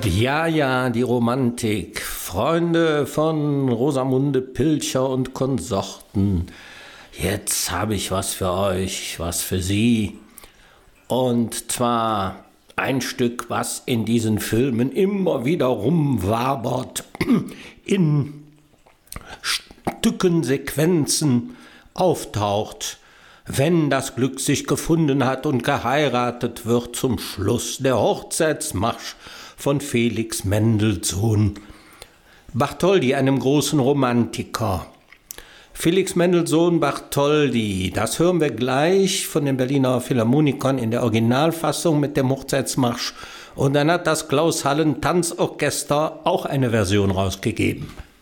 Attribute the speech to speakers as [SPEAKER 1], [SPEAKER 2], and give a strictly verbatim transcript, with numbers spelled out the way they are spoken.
[SPEAKER 1] Ja, ja, die Romantik. Freunde von Rosamunde Pilcher und Konsorten. Jetzt habe ich was für euch, was für Sie. Und zwar ein Stück, was in diesen Filmen immer wieder rumwabert, in Stücken, Sequenzen auftaucht, wenn das Glück sich gefunden hat und geheiratet wird zum Schluss. Der Hochzeitsmarsch von Felix Mendelssohn Bartholdy, einem großen Romantiker. Felix Mendelssohn Bartholdy, das hören wir gleich von den Berliner Philharmonikern in der Originalfassung mit dem Hochzeitsmarsch. Und dann hat das Klaus Hallen Tanzorchester auch eine Version rausgegeben.